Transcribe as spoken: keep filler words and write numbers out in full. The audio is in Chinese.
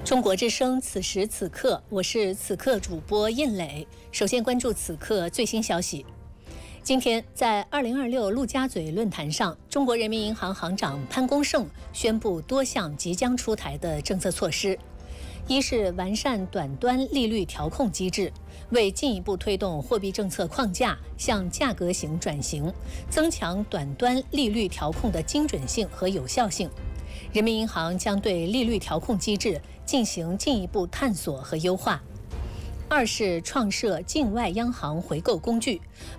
中国之声，此时此刻，我是此刻主播印磊。首先关注此刻最新消息。今天，在二零二六陆家嘴论坛上，中国人民银行行长潘功胜宣布多项即将出台的政策措施。一是完善短端利率调控机制，为进一步推动货币政策框架向价格型转型，增强短端利率调控的精准性和有效性。人民银行将对利率调控机制进行进一步探索和优化。二是创设境外央行回购工具，